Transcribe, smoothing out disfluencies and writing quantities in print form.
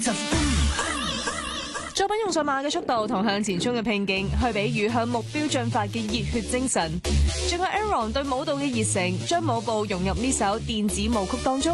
作品用上馬嘅速度同向前衝嘅拼勁，去比喻向目標進發嘅熱血精神。仲有 Aaron 對舞蹈嘅熱誠，將舞步融入呢首電子舞曲當中。